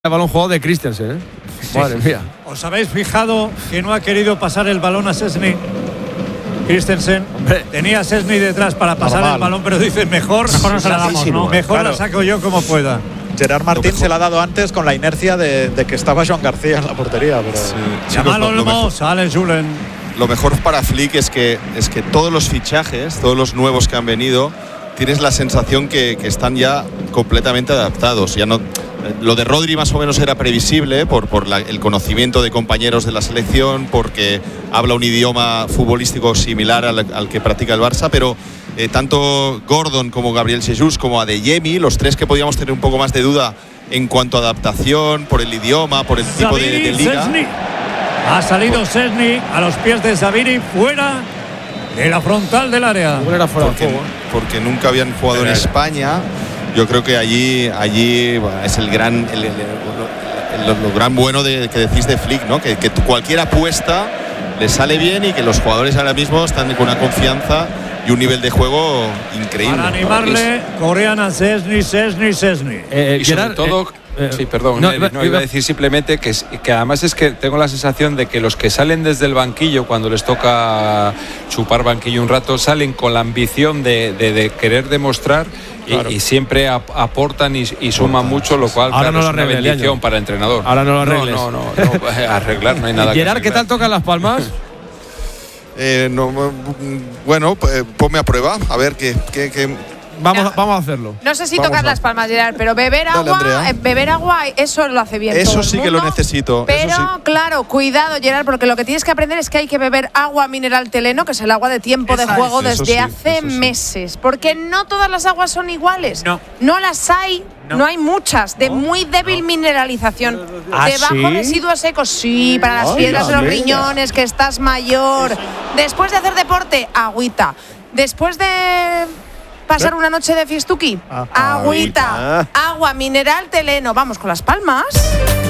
El balón jugado de Christensen, ¿eh? Sí, Madre mía. ¿Os habéis fijado que no ha querido pasar el balón a Szczęsny? Christensen tenía a Szczęsny detrás para pasar el balón, pero dice mejor no se la damos, ¿no? Mejor claro. La saco yo como pueda. Gerard Martín se la ha dado antes con la inercia de que estaba Joan García en la portería. Pero Jamal Olmos, Alex Julen. Lo mejor para Flick es que todos los fichajes, todos los nuevos que han venido, tienes la sensación que están ya completamente adaptados. Ya no, lo de Rodri más o menos era previsible por el conocimiento de compañeros de la selección, porque habla un idioma futbolístico similar al que practica el Barça, pero tanto Gordon como Gabriel Jesús como Adeyemi, los tres que podíamos tener un poco más de duda en cuanto a adaptación, por el idioma, por el tipo de liga. Szczęsny. Ha salido Szczęsny a los pies de Zabiri, fuera de la frontal del área. Porque nunca habían jugado en España. Yo creo que allí bueno, es lo gran bueno que decís de Flick, ¿no? Que cualquier apuesta le sale bien y que los jugadores ahora mismo están con una confianza y un nivel de juego increíble. Para animarle, corrían a Szczęsny. Y sobre todo, sí, perdón, no iba a decir simplemente que además es que tengo la sensación de que los que salen desde el banquillo, cuando les toca chupar banquillo un rato, salen con la ambición de querer demostrar. Claro. Y siempre aportan y suman mucho, lo cual ahora claro, no es una bendición para el entrenador. Ahora no lo arregles. No, arreglar no hay nada. Gerard, ¿qué tal tocan las palmas? Bueno, ponme a prueba, a ver qué Vamos a hacerlo. No sé si tocar las palmas, Gerard, pero beber agua, eso lo hace bien. Eso todo sí el que mundo, lo necesito. Pero sí. claro, cuidado, Gerard, porque lo que tienes que aprender es que hay que beber agua mineral Teleno, que es el agua de tiempo de juego desde hace meses. Porque no todas las aguas son iguales. No las hay. No hay muchas, de muy débil mineralización. De bajo residuos secos, sí, para las piedras de los riñones, que estás mayor. Después de hacer deporte, agüita. Después de pasar una noche de fiestuki, agüita. Agua mineral Teleno. Vamos con las palmas.